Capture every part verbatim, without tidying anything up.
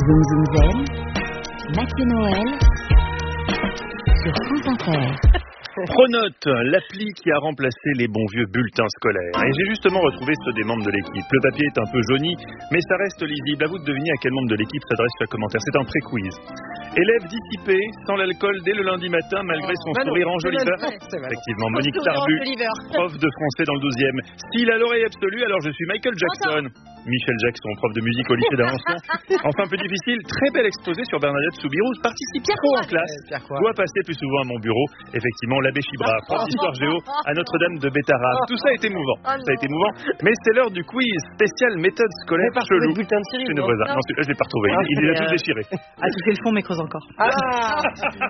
Zoom Zoom Zen, Mathieu Noël, sur France Inter. Pronote, l'appli qui a remplacé les bons vieux bulletins scolaires. Et j'ai justement retrouvé ceux des membres de l'équipe. Le papier est un peu jauni, mais ça reste lisible. À vous de deviner à quel membre de l'équipe s'adresse chaque commentaire. C'est un pré-quiz. Élève dissipé, sans l'alcool dès le lundi matin, malgré son Manon, sourire enjoliveur. Effectivement, Monique Tarbu, prof de français dans le douzième. Style à l'oreille absolue, alors je suis Michael Jackson. Michel Jackson, prof de musique au lycée d'Alençon. Enfin, peu difficile, très bel exposé sur Bernadette Soubirous. Participe trop en classe. Doit passer plus souvent à mon bureau. Effectivement, l'abbé Chibra, prof d'histoire géo à Notre-Dame de Bétarab. Tout ça a été émouvant. Ça a été émouvant. Mais c'est l'heure du quiz spécial méthode scolaire chelou. Le bulletin de Cyril. Tu ne vois pas. Non, celui-là, je l'ai pas retrouvé. Il, il les a tous déchirés. Ah, tu fais le fond, mais creuse encore. Ah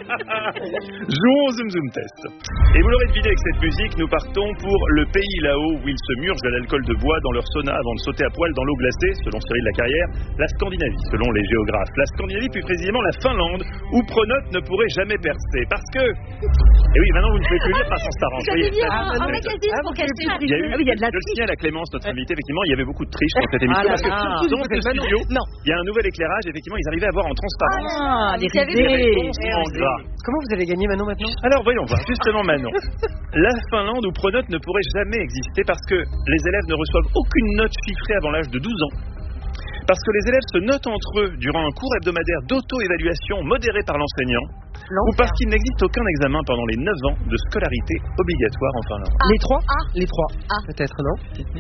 Jouons au Zoom Zoom Test. Et vous l'aurez deviné avec cette musique, nous partons pour le pays là-haut où ils se murgent à l'alcool de bois dans leur sauna avant de sauter à poil dans l'eau glacée, selon Cyril Lacarrière, la Scandinavie, selon les géographes. La Scandinavie, plus précisément la Finlande, où Pronote ne pourrait jamais percer. Parce que... Et oui, maintenant vous ne pouvez plus lire par son parent. Un magazine pour casser la Il y a eu, Ah oui, il y a de la je signale à Clémence, notre invité, effectivement, il y avait beaucoup de triche dans cette émission. Ah là parce que là. surtout dans ce studio, Non. il y a un nouvel éclairage, effectivement, ils arrivaient à voir en transparence. Ah, les vous avez les risées. réponses en gras. Comment vous allez gagner Manon maintenant? Alors voyons voir, justement Manon. La Finlande où Pronote ne pourrait jamais exister parce que les élèves ne reçoivent aucune note chiffrée avant l'âge de douze ans. Parce que les élèves se notent entre eux durant un cours hebdomadaire d'auto-évaluation modéré par l'enseignant. Ou parce qu'il n'existe aucun examen pendant les neuf ans de scolarité obligatoire en Finlande. Les trois Ah. Les trois. Ah. Peut-être, non?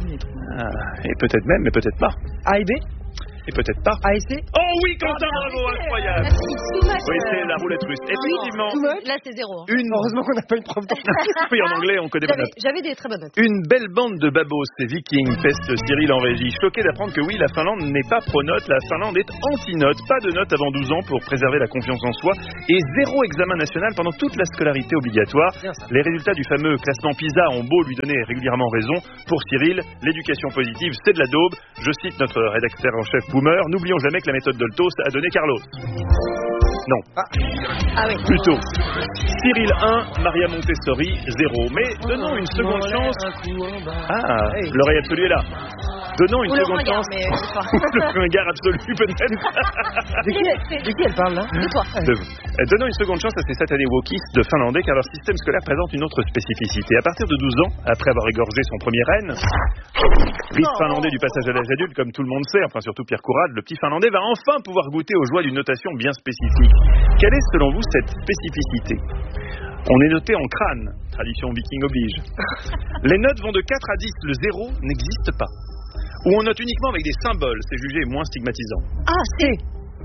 Ah, et peut-être même, mais peut-être pas. A et B? Et peut-être pas. A et C? Oh oui, Quentin, bravo, incroyable. Oui, c'est la roulette russe. Effectivement, Là, c'est zéro. hein. une... Heureusement qu'on n'a pas une prof d'anglais. Oui, en anglais, on connaît pas. J'avais, j'avais des très bonnes notes. Une belle bande de babos, ces vikings, peste Cyril en régie. Choqué d'apprendre que oui, la Finlande n'est pas pro-note, la Finlande est anti-note. Pas de note avant douze ans pour préserver la confiance en soi et zéro examen national pendant toute la scolarité obligatoire. Les résultats du fameux classement PISA ont beau lui donner régulièrement raison. Pour Cyril, l'éducation positive, c'est de la daube. Je cite notre rédacteur en chef Boomer, n'oublions jamais que la méthode Doltos a donné Carlos. Non. Ah oui. Plutôt. Cyril un, Maria Montessori zéro. Mais donnons une seconde chance. Ah, l'oreille absolue est là. Donnons une Ou le seconde ringard, chance. mais euh, ce soir. Le ringard absolu peut-être. De qui, elle, de qui elle parle là? De toi. De vous. Euh, Donnons une seconde chance à ces satanés wokistes de finlandais car leur système scolaire présente une autre spécificité. À partir de douze ans, après avoir égorgé son premier reine, vice finlandais du passage à l'âge adulte, comme tout le monde sait, enfin surtout Pierre Courade, le petit finlandais va enfin pouvoir goûter aux joies d'une notation bien spécifique. Quelle est selon vous cette spécificité? On est noté en crâne, tradition viking oblige. Les notes vont de quatre à dix, le zéro n'existe pas. Ou on note uniquement avec des symboles, c'est jugé moins stigmatisant. Ah, c'est.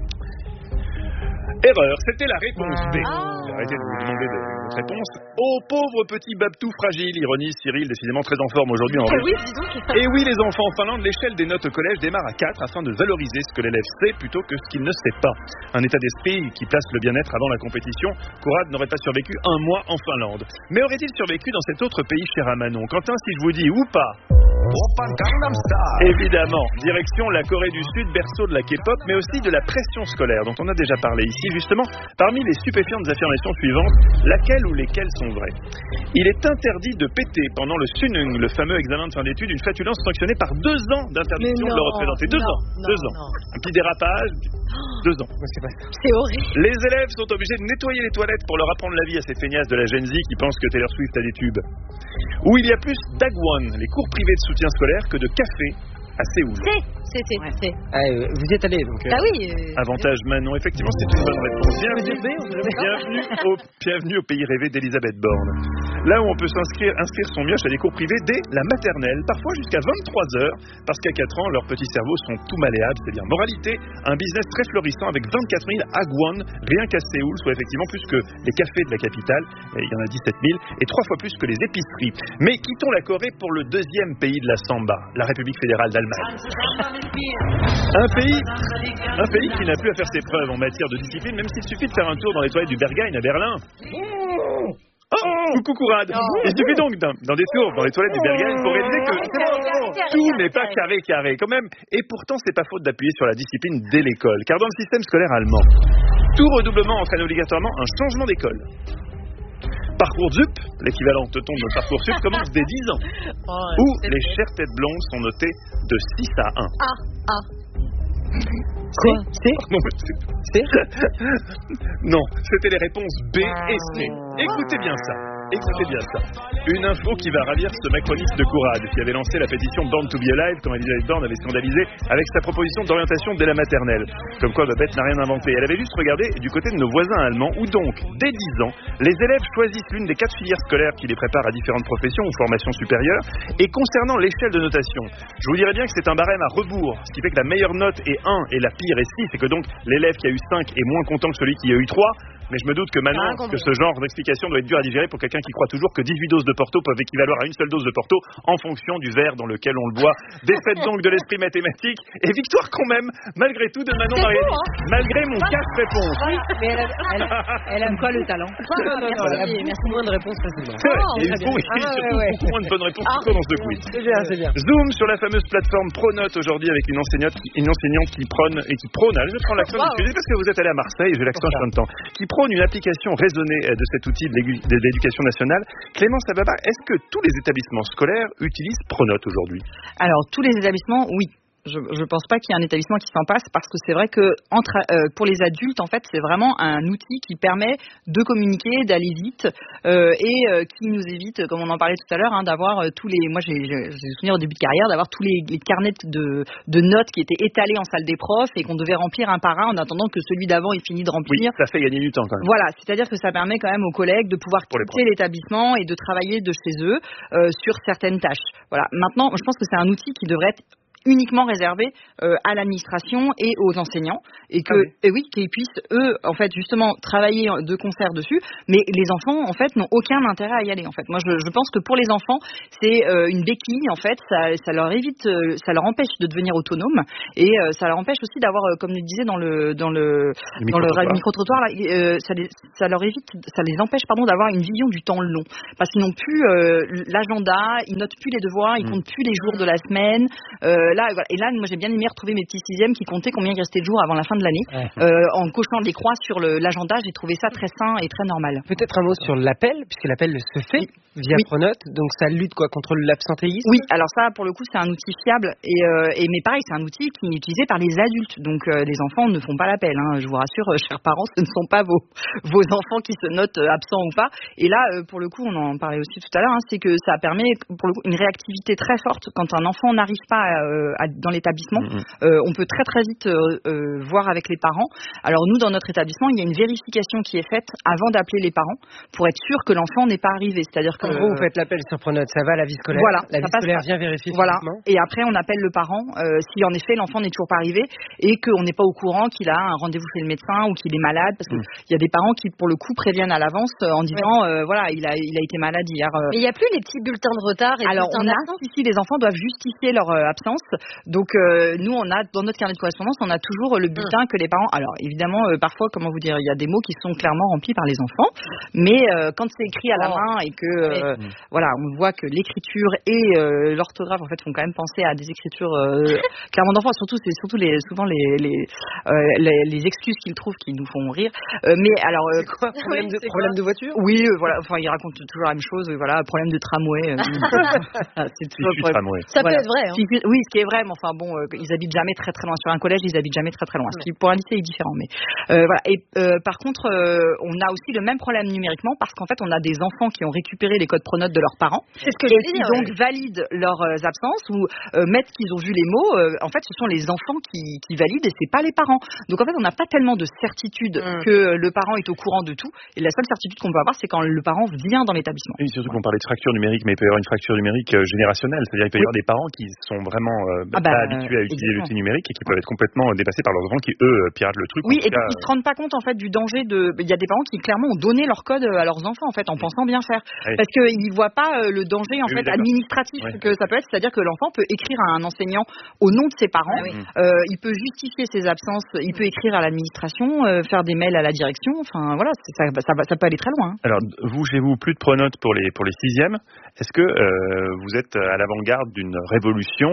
Erreur, c'était la réponse B. Ah. Arrêtez de vous demander de- votre réponse. Oh, pauvre petit Babtou fragile, ironise Cyril, décidément très en forme aujourd'hui en Ah régie. oui, dis donc. Et oui, les enfants en Finlande, l'échelle des notes au collège démarre à quatre afin de valoriser ce que l'élève sait plutôt que ce qu'il ne sait pas. Un état d'esprit qui place le bien-être avant la compétition. Courade n'aurait pas survécu un mois en Finlande. Mais aurait-il survécu dans cet autre pays cher à Manon? Quentin, si je vous dis ou pas? Évidemment, direction la Corée du Sud, berceau de la K-pop, mais aussi de la pression scolaire, dont on a déjà parlé ici, justement, parmi les stupéfiantes affirmations suivantes, laquelle ou lesquelles sont vraies. Il est interdit de péter pendant le Sunung, le fameux examen de fin d'études, une flatulence sanctionnée par deux ans d'interdiction de le représenter. Deux non, ans, non, deux ans. non. Un petit dérapage, deux ans. C'est horrible. Les élèves sont obligés de nettoyer les toilettes pour leur apprendre la vie à ces feignasses de la Gen Z qui pensent que Taylor Swift a des tubes. Où il y a plus d'Agwon, les cours privés de soutien scolaire, que de café à Séoul. C'est. C'est, c'est, Ouais. c'est. Ah, euh, vous y êtes allé donc. euh, Ah oui. euh, Avantage Manon, effectivement, c'est une bonne réponse. Bienvenue, B, on dirait. bienvenue, au, bienvenue au pays rêvé d'Elisabeth Borne. Là où on peut s'inscrire inscrire son mioche à des cours privés dès la maternelle, parfois jusqu'à vingt-trois heures, parce qu'à quatre ans, leurs petits cerveaux sont tout malléables, c'est bien. Moralité, un business très florissant avec vingt-quatre mille Agwon, rien qu'à Séoul, soit effectivement plus que les cafés de la capitale, et il y en a dix-sept mille, et trois fois plus que les épiceries. Mais quittons la Corée pour le deuxième pays de la samba, la République fédérale d'Allemagne. Un pays, un pays qui n'a plus à faire ses preuves en matière de discipline, même s'il suffit de faire un tour dans les toilettes du Berghain à Berlin. Oh, coucou Courade. Il suffit donc d'un, d'un détour dans les toilettes du Berghain pour réaliser que tout n'est pas carré carré quand même. Et pourtant, c'est pas faute d'appuyer sur la discipline dès l'école, car dans le système scolaire allemand, tout redoublement entraîne obligatoirement un changement d'école. Parcoursup, l'équivalent teuton de Parcoursup, commence dès dix ans, Oh, où c'est les vrai. chères têtes blondes sont notées de six à un. Ah, ah. Quoi? C? Non, mais c'est- Non, c'était les réponses B et C. Écoutez bien ça. Écoutez bien ça. Une info qui va ravir ce macroniste de Courade qui avait lancé la pétition Born to be Alive quand Elisabeth Borne avait scandalisé avec sa proposition d'orientation dès la maternelle. Comme quoi Babette n'a rien inventé. Elle avait juste regardé du côté de nos voisins allemands où donc, dès dix ans, les élèves choisissent l'une des quatre filières scolaires qui les préparent à différentes professions ou formations supérieures. Et concernant l'échelle de notation, je vous dirais bien que c'est un barème à rebours, ce qui fait que la meilleure note est un et la pire est six, et que donc l'élève qui a eu cinq est moins content que celui qui a eu trois. Mais je me doute que maintenant, ah, que ce genre d'explication doit être dur à digérer pour quelqu'un qui croit toujours que dix-huit doses de Porto peuvent équivaloir à une seule dose de Porto en fonction du verre dans lequel on le boit. Défaite donc de l'esprit mathématique et victoire quand même, malgré tout, de Manon Mariani. Hein, malgré mon casse-réponse. Oui, mais elle, elle, elle aime quoi le talent? Non, non, non, merci, merci. Moins de réponses facilement. Oh, il faut, oui, ah, surtout ouais, ouais. beaucoup moins de bonnes réponses ah, dans ce quiz. C'est bien, c'est bien. Zoom sur la fameuse plateforme Pronote aujourd'hui avec une enseignante, une enseignante qui prône et qui prône. Allez, je prends l'accent, wow. Excusez parce que vous êtes allé à Marseille, j'ai l'accent en même temps. Qui prône une application raisonnée de cet outil de l'éducation nationale. Clémence Ababa, est-ce que tous les établissements scolaires utilisent Pronote aujourd'hui? Alors, tous les établissements, oui. Je ne pense pas qu'il y ait un établissement qui s'en passe parce que c'est vrai que entre, euh, pour les adultes, en fait, c'est vraiment un outil qui permet de communiquer, d'aller vite euh, et euh, qui nous évite, comme on en parlait tout à l'heure, hein, d'avoir euh, tous les. Moi, j'ai, j'ai des souvenirs au début de carrière d'avoir tous les, les carnets de, de notes qui étaient étalés en salle des profs et qu'on devait remplir un par un en attendant que celui d'avant ait fini de remplir. Oui, ça fait gagner du temps quand même. Voilà, c'est-à-dire que ça permet quand même aux collègues de pouvoir quitter l'établissement et de travailler de chez eux euh, sur certaines tâches. Voilà. Maintenant, je pense que c'est un outil qui devrait être uniquement réservé euh, à l'administration et aux enseignants et que ah oui. Et oui qu'ils puissent eux en fait justement travailler de concert dessus, mais les enfants en fait n'ont aucun intérêt à y aller en fait. Moi je, je pense que pour les enfants c'est euh, une béquille en fait, ça, ça leur évite, euh, ça leur empêche de devenir autonomes et euh, ça leur empêche aussi d'avoir euh, comme je disais dans le dans le, le dans le micro-trottoir là, euh, ça, les, ça leur évite, ça les empêche pardon d'avoir une vision du temps long parce qu'ils n'ont plus euh, l'agenda, ils notent plus les devoirs, ils mmh. comptent plus les jours de la semaine. Euh, Là, voilà. Et là, moi, j'ai bien aimé retrouver mes petits sixièmes qui comptaient combien il restait de jours avant la fin de l'année. Ouais. Euh, en cochant des croix sur le, l'agenda, j'ai trouvé ça très sain et très normal. Peut-être un mot sur l'appel, puisque l'appel se fait oui. via oui. Pronote, donc ça lutte quoi contre l'absentéisme. Oui, alors ça, pour le coup, c'est un outil fiable. Et, euh, et mais pareil, c'est un outil qui est utilisé par les adultes. Donc euh, les enfants ne font pas l'appel. Hein. Je vous rassure, euh, chers parents, ce ne sont pas vos, vos enfants qui se notent euh, absents ou pas. Et là, euh, pour le coup, on en parlait aussi tout à l'heure, hein, c'est que ça permet, pour le coup, une réactivité très forte quand un enfant n'arrive pas à, à, dans l'établissement. Mmh. Euh, on peut très très vite euh, euh, voir avec les parents. Alors nous, dans notre établissement, il y a une vérification qui est faite avant d'appeler les parents pour être sûr que l'enfant n'est pas arrivé. C'est-à-dire que en gros, vous faites l'appel sur Pronote, ça va à la vie scolaire. Voilà, la vie scolaire vient vérifier. Voilà. Et après, on appelle le parent euh, si en effet l'enfant n'est toujours pas arrivé et qu'on n'est pas au courant qu'il a un rendez-vous chez le médecin ou qu'il est malade, parce qu'il mmh. y a des parents qui, pour le coup, préviennent à l'avance euh, en disant ouais. euh, voilà, il a il a été malade hier. Euh. Mais il n'y a plus les petits bulletins de retard. Et alors on a ici les enfants doivent justifier leur euh, absence. Donc euh, nous, on a dans notre carnet de correspondance, on a toujours le bulletin mmh. que les parents. Alors évidemment, euh, parfois, comment vous dire, il y a des mots qui sont clairement remplis par les enfants, mais euh, quand c'est écrit à la oh. main et que euh, mmh. voilà, on voit que l'écriture et euh, l'orthographe en fait font quand même penser à des écritures euh, clairement d'enfants. Surtout, c'est surtout les souvent les les, euh, les, les excuses qu'ils trouvent qui nous font rire. Euh, mais alors, euh, c'est quoi, problème, oui, de, problème quoi de voiture? Oui, euh, voilà. Enfin, ils racontent toujours la même chose. Voilà, problème de tramway. Euh, c'est toujours si, tramway. Ça voilà. peut être vrai. Hein. Oui, ce qui est vrai, mais enfin bon, euh, ils habitent jamais très très loin. Sur un collège, ils habitent jamais très très loin. Ce qui pour un lycée est différent, mais euh, voilà. Et euh, par contre, euh, on a aussi le même problème numériquement parce qu'en fait, on a des enfants qui ont récupéré les codes Pronote de leurs parents, c'est ce que et qui ouais. donc valident leurs euh, absences ou euh, mettent qu'ils ont vu les mots. Euh, en fait, ce sont les enfants qui, qui valident et c'est pas les parents. Donc en fait, on n'a pas tellement de certitude mm. que le parent est au courant de tout. Et la seule certitude qu'on peut avoir, c'est quand le parent vient dans l'établissement. Et surtout qu'on parlait de fracture numérique, mais il peut y avoir une fracture numérique euh, générationnelle, c'est-à-dire qu'il peut y oui. avoir des parents qui sont vraiment euh, ah bah, pas habitués à utiliser l'outil numérique et qui peuvent être complètement dépassés par leurs enfants qui eux piratent le truc. Oui, et puis ils se rendent pas compte en fait du danger de. Il y a des parents qui clairement ont donné leur code à leurs enfants en fait en mmh. pensant bien faire, oui. parce qu'ils voient pas le danger en oui, fait oui, administratif oui. que ça peut être, c'est-à-dire que l'enfant peut écrire à un enseignant au nom de ses parents, ah, oui. euh, il peut justifier ses absences, il peut écrire à l'administration, euh, faire des mails à la direction, enfin voilà, ça, ça, ça peut aller très loin. Hein. Alors vous, chez vous, plus de Pronote pour les pour les sixièmes. Est-ce que euh, vous êtes à l'avant-garde d'une révolution? Est-ce qu'il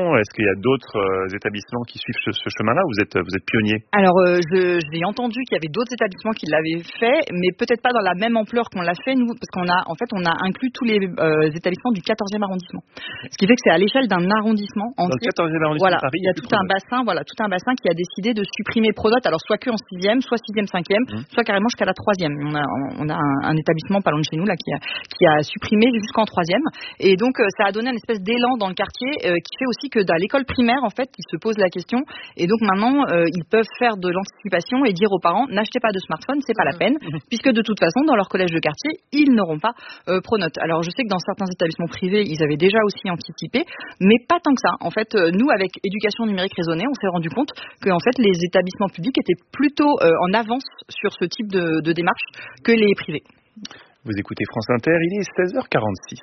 qu'il y a d'autres euh, établissements qui suivent ce, ce chemin-là. Vous êtes, vous êtes pionnier. Alors, euh, je, j'ai entendu qu'il y avait d'autres établissements qui l'avaient fait, mais peut-être pas dans la même ampleur qu'on l'a fait, nous, parce qu'on a, en fait, on a inclus tous les euh, établissements du quatorzième arrondissement. Ce qui fait que c'est à l'échelle d'un arrondissement entier. Dans le quatorzième arrondissement voilà, de Paris, il y a tout un bassin, voilà, tout un bassin qui a décidé de supprimer Pronote, alors soit que en sixième, soit sixième, cinquième, mmh. soit carrément jusqu'à la troisième. On a, on a un, un établissement pas loin de chez nous là qui a, qui a supprimé jusqu'en troisième, et donc euh, ça a donné une espèce d'élan dans le quartier euh, qui fait aussi que dans l'école primaire, en fait, ils se posent la question, et donc maintenant euh, ils peuvent faire de l'anticipation et dire aux parents n'achetez pas de smartphone, c'est pas la peine, puisque de toute façon dans leur collège de quartier ils n'auront pas euh, Pronote. Alors je sais que dans certains établissements privés ils avaient déjà aussi anticipé, mais pas tant que ça. En fait, euh, nous avec éducation numérique raisonnée, on s'est rendu compte que en fait les établissements publics étaient plutôt euh, en avance sur ce type de, de démarche que les privés. Vous écoutez France Inter, il est seize heures quarante-six.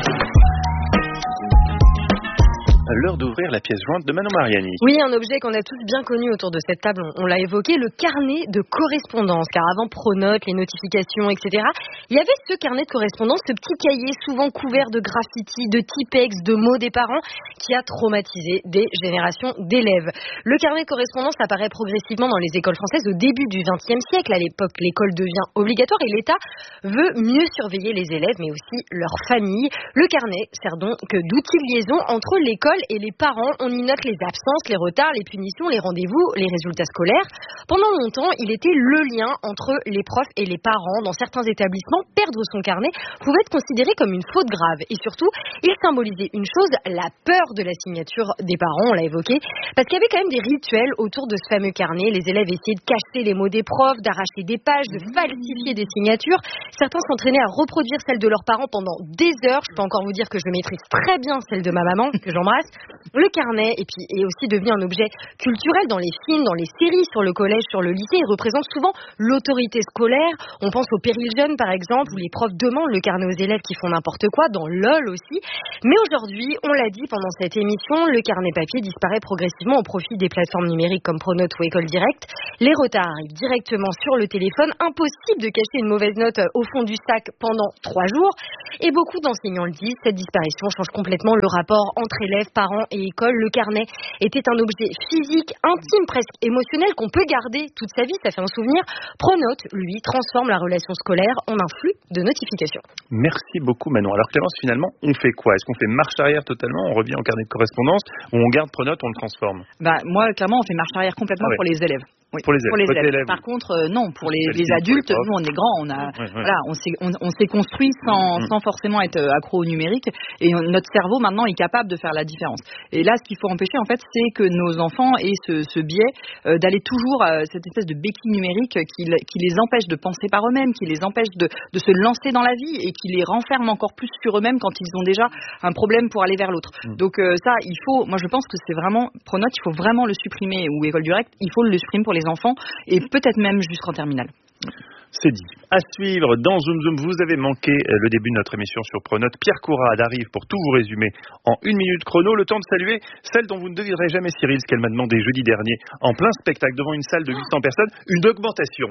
L'heure d'ouvrir la pièce jointe de Manon Mariani. Oui, un objet qu'on a tous bien connu autour de cette table, on, on l'a évoqué, le carnet de correspondance. Car avant Pronote, les notifications, et cetera, il y avait ce carnet de correspondance, ce petit cahier souvent couvert de graffitis, de typex, de mots des parents, qui a traumatisé des générations d'élèves. Le carnet de correspondance apparaît progressivement dans les écoles françaises au début du vingtième siècle. À l'époque, l'école devient obligatoire et l'État veut mieux surveiller les élèves, mais aussi leur famille. Le carnet sert donc d'outil de liaison entre l'école et les parents. On y note les absences, les retards, les punitions, les rendez-vous, les résultats scolaires. Pendant longtemps, il était le lien entre les profs et les parents. Dans certains établissements, perdre son carnet pouvait être considéré comme une faute grave. Et surtout, il symbolisait une chose, la peur de la signature des parents, on l'a évoqué, parce qu'il y avait quand même des rituels autour de ce fameux carnet. Les élèves essayaient de cacher les mots des profs, d'arracher des pages, de falsifier des signatures. Certains s'entraînaient à reproduire celles de leurs parents pendant des heures. Je peux encore vous dire que je maîtrise très bien celle de ma maman, que j'embrasse. Le carnet et puis, est aussi devenu un objet culturel dans les films, dans les séries, sur le collège, sur le lycée. Il représente souvent l'autorité scolaire. On pense au Péril Jeune, par exemple, où les profs demandent le carnet aux élèves qui font n'importe quoi, dans LOL aussi. Mais aujourd'hui, on l'a dit pendant cette émission, le carnet papier disparaît progressivement au profit des plateformes numériques comme Pronote ou École Directe. Les retards arrivent directement sur le téléphone. Impossible de cacher une mauvaise note au fond du sac pendant trois jours. Et beaucoup d'enseignants le disent, cette disparition change complètement le rapport entre élèves, parents et école. Le carnet était un objet physique, intime, presque émotionnel qu'on peut garder toute sa vie, ça fait un souvenir. Pronote, lui, transforme la relation scolaire en un flux de notifications. Merci beaucoup Manon. Alors Clémence, finalement, on fait quoi? Est-ce qu'on fait marche arrière totalement, on revient au carnet de correspondance, ou on garde Pronote, on le transforme? Bah, moi, clairement, on fait marche arrière complètement ah, oui. pour les élèves. Oui, pour les élèves. Pour les élèves. élèves. Par contre, euh, non, pour les, les adultes, pour les nous on est grands, on a, ouais, ouais. voilà, on s'est, on, on s'est construit sans, mmh. sans forcément être accro au numérique, et on, notre cerveau maintenant est capable de faire la différence. Et là, ce qu'il faut empêcher, en fait, c'est que nos enfants aient ce, ce biais euh, d'aller toujours à cette espèce de béquille numérique qui, qui les empêche de penser par eux-mêmes, qui les empêche de, de se lancer dans la vie et qui les renferme encore plus sur eux-mêmes quand ils ont déjà un problème pour aller vers l'autre. Mmh. Donc euh, ça, il faut, moi je pense que c'est vraiment Pronote, il faut vraiment le supprimer, ou École Directe, il faut le supprimer pour les enfants. Et peut-être même jusqu'en terminale. C'est dit. À suivre dans Zoom Zoom, vous avez manqué le début de notre émission sur Pronote. Pierre Courade arrive pour tout vous résumer en une minute chrono. Le temps de saluer celle dont vous ne devinerez jamais, Cyril, ce qu'elle m'a demandé jeudi dernier en plein spectacle devant une salle de huit cents personnes, une augmentation.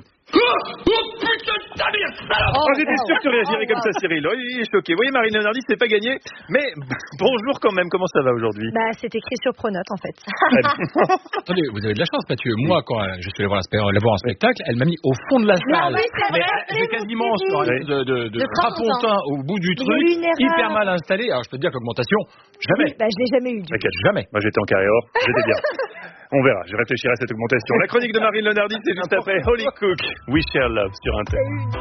Oh, j'étais sûr que tu réagirais comme ça, Cyril. Oh, il est choqué. Vous voyez, Marine Leonardi, c'est pas gagné. Mais bonjour quand même. Comment ça va aujourd'hui? Bah, c'est écrit sur Pronote en fait. Attendez, vous avez de la chance, Mathieu. Moi, quand je suis allé voir, la voir en spectacle, elle m'a mis au fond de la salle. Mais j'ai quasiment sur un de, de, de strapontin au bout du truc, hyper mal installé. Alors je peux te dire que l'augmentation, jamais. Oui, bah, je l'ai jamais eu. T'inquiète, jamais. Moi j'étais en carré or, j'étais bien. On verra, je réfléchirai à cette augmentation. La chronique de Marine Leonardi, c'est juste après Holy Cook, We Share Love sur Inter.